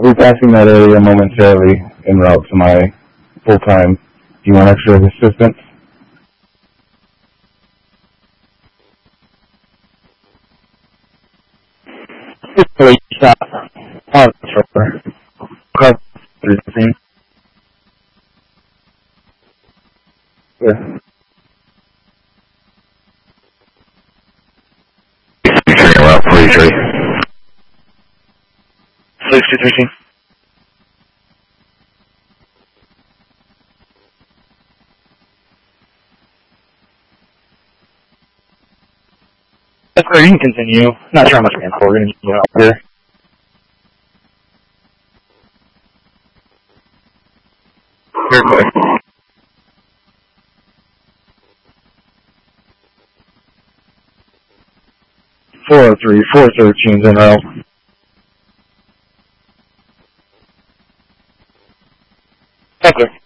I'll be passing that area momentarily en route to my full-time. Do you want extra assistance? Stop. Yeah. Route 43. 6213. That's great, you can continue. Not sure how much manpower we're going to need out here. Very quick. 403, 413's en route. Okay.